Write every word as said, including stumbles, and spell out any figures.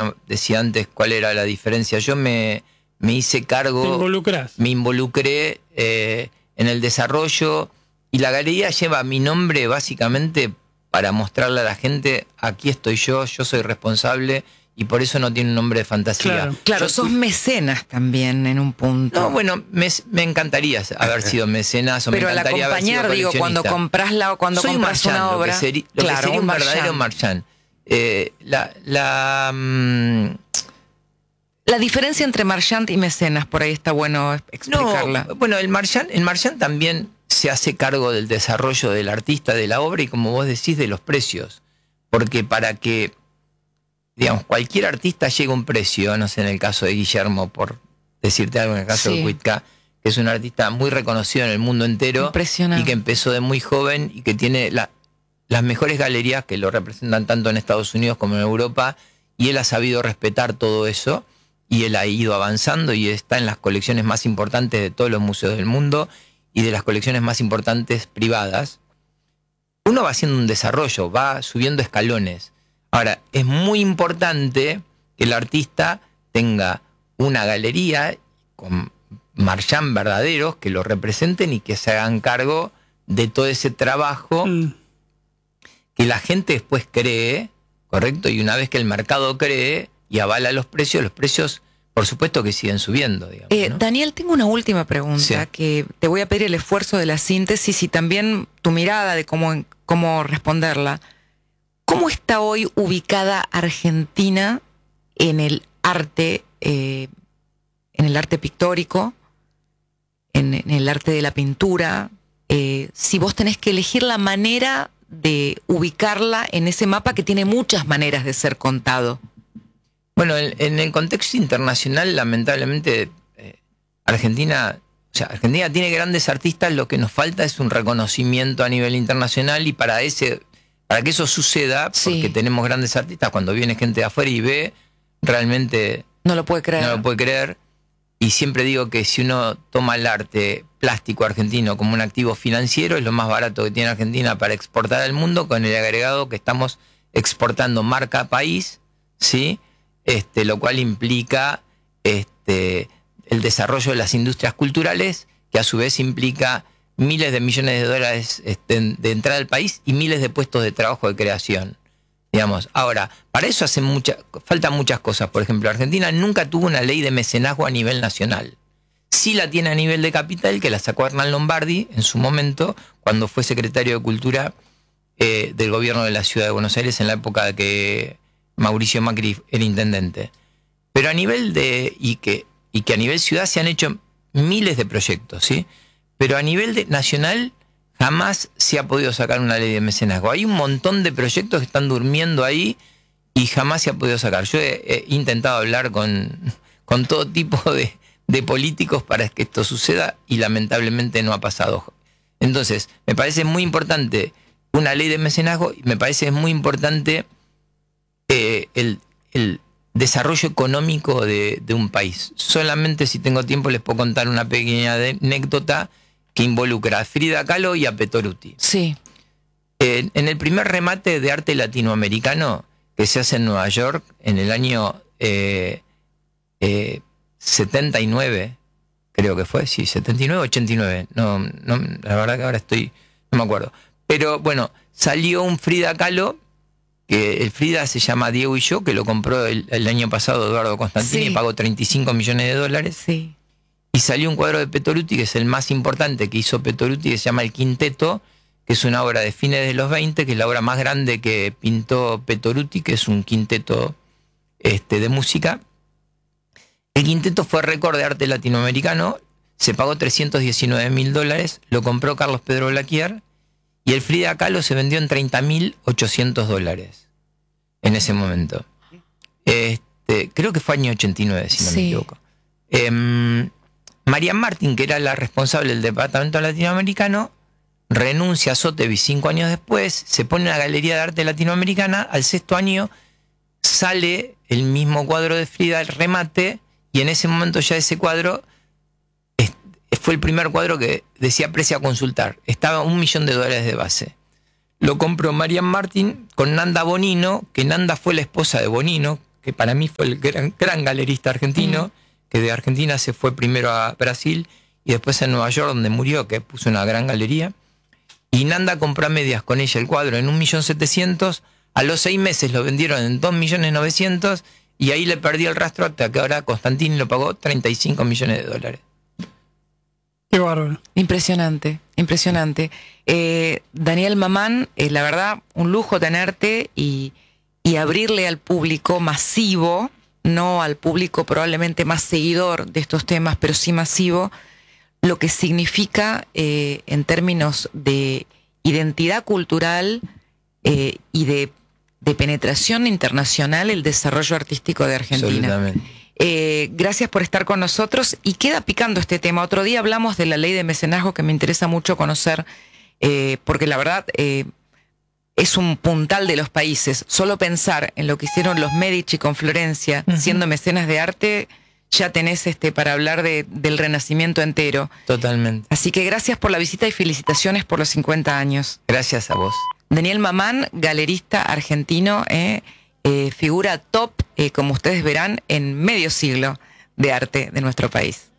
Ana decía antes cuál era la diferencia. Yo me, me hice cargo... ¿Te involucrás? Me involucré eh, en el desarrollo y la galería lleva mi nombre básicamente para mostrarle a la gente, aquí estoy yo, yo soy responsable y por eso no tiene un nombre de fantasía. Claro, claro yo, sos mecenas también en un punto. No, bueno, me, me encantaría haber sido mecenas o Pero me al encantaría acompañar, haber sido digo, cuando compras la cuando Soy compras un marchand, una obra, lo que sería, lo claro, que sería un, un verdadero marchand. Eh, la, la, mm, la diferencia entre marchand y mecenas, por ahí está bueno explicarla. No, bueno, el marchand, el marchand también se hace cargo del desarrollo del artista, de la obra y, como vos decís, de los precios. Porque para que, digamos, cualquier artista llegue a un precio, no sé, en el caso de Guillermo, por decirte algo, en el caso Sí. de Cuitca, que es un artista muy reconocido en el mundo entero y que empezó de muy joven y que tiene la, las mejores galerías que lo representan tanto en Estados Unidos como en Europa, y él ha sabido respetar todo eso y él ha ido avanzando y está en las colecciones más importantes de todos los museos del mundo y de las colecciones más importantes privadas. Uno va haciendo un desarrollo, va subiendo escalones. Ahora, es muy importante que el artista tenga una galería con marchand verdaderos que lo representen y que se hagan cargo de todo ese trabajo mm. que la gente después cree, ¿correcto? Y una vez que el mercado cree y avala los precios, los precios, por supuesto que siguen subiendo, digamos, eh, ¿no? Daniel, tengo una última pregunta, sí. que te voy a pedir el esfuerzo de la síntesis y también tu mirada de cómo, cómo responderla. ¿Cómo está hoy ubicada Argentina en el arte, eh, en el arte pictórico, en, en el arte de la pintura? Eh, si vos tenés que elegir la manera de ubicarla en ese mapa que tiene muchas maneras de ser contado. Bueno, en, en el contexto internacional, lamentablemente, eh, Argentina, o sea, Argentina tiene grandes artistas, lo que nos falta es un reconocimiento a nivel internacional y para ese, para que eso suceda, porque sí. tenemos grandes artistas, cuando viene gente de afuera y ve, realmente no lo puede creer. No lo puede creer. Y siempre digo que si uno toma el arte plástico argentino como un activo financiero, es lo más barato que tiene Argentina para exportar al mundo, con el agregado que estamos exportando marca país, ¿sí? Este, lo cual implica este, el desarrollo de las industrias culturales, que a su vez implica miles de millones de dólares este, de entrada al país y miles de puestos de trabajo de creación. Digamos, ahora, para eso hacen mucha, faltan muchas cosas. Por ejemplo, Argentina nunca tuvo una ley de mecenazgo a nivel nacional. Sí la tiene a nivel de capital, que la sacó Hernán Lombardi en su momento, cuando fue secretario de Cultura eh, del gobierno de la Ciudad de Buenos Aires en la época de que Mauricio Macri era intendente. Pero a nivel de, y que, y que a nivel ciudad se han hecho miles de proyectos, ¿sí? Pero a nivel de, nacional jamás se ha podido sacar una ley de mecenazgo. Hay un montón de proyectos que están durmiendo ahí y jamás se ha podido sacar. Yo he, he intentado hablar con, con todo tipo de, de políticos para que esto suceda y lamentablemente no ha pasado. Entonces, me parece muy importante una ley de mecenazgo y me parece muy importante eh, el, el desarrollo económico de, de un país. Solamente si tengo tiempo les puedo contar una pequeña anécdota que involucra a Frida Kahlo y a Petoruti. Sí. Eh, en el primer remate de arte latinoamericano que se hace en Nueva York en el año eh, eh, setenta y nueve, creo que fue, sí, setenta y nueve, ochenta y nueve, no, no, la verdad que ahora estoy, no me acuerdo. Pero bueno, salió un Frida Kahlo, que el Frida se llama Diego y yo, que lo compró el, el año pasado Eduardo Constantini, sí. y pagó treinta y cinco millones de dólares. Sí. Y salió un cuadro de Petoruti, que es el más importante que hizo Petoruti, que se llama El Quinteto, que es una obra de fines de los veinte, que es la obra más grande que pintó Petoruti, que es un quinteto este, de música. El quinteto fue récord de arte latinoamericano, se pagó trescientos diecinueve mil dólares, lo compró Carlos Pedro Blaquier, y el Frida Kahlo se vendió en treinta mil ochocientos dólares en ese momento. Este, creo que fue año ochenta y nueve, si no sí. me equivoco. Eh, Marian Martín, que era la responsable del departamento latinoamericano, renuncia a Sotheby's cinco años después, se pone en una galería de arte latinoamericana, al sexto año sale el mismo cuadro de Frida, el remate, y en ese momento ya ese cuadro es, fue el primer cuadro que decía precio a consultar, estaba un millón de dólares de base. Lo compró Marian Martín con Nanda Bonino, que Nanda fue la esposa de Bonino, que para mí fue el gran, gran galerista argentino, mm. que de Argentina se fue primero a Brasil y después a Nueva York, donde murió, que puso una gran galería. Y Nanda compró a medias con ella el cuadro en un millón setecientos, a los seis meses lo vendieron en dos millones novecientos, y ahí le perdí el rastro hasta que ahora Constantini lo pagó treinta y cinco millones de dólares. Qué bárbaro. Impresionante, impresionante. Eh, Daniel Mamán, eh, la verdad, un lujo tenerte y, y abrirle al público masivo, no al público probablemente más seguidor de estos temas, pero sí masivo, lo que significa eh, en términos de identidad cultural eh, y de, de penetración internacional el desarrollo artístico de Argentina. Absolutamente. Eh, gracias por estar con nosotros y queda picando este tema. Otro día hablamos de la ley de mecenazgo que me interesa mucho conocer eh, porque la verdad eh, es un puntal de los países. Solo pensar en lo que hicieron los Medici con Florencia, uh-huh. siendo mecenas de arte, ya tenés este para hablar de, del Renacimiento entero. Totalmente. Así que gracias por la visita y felicitaciones por los cincuenta años. Gracias a vos. Daniel Mamán, galerista argentino, eh, eh, figura top, eh, como ustedes verán, en medio siglo de arte de nuestro país.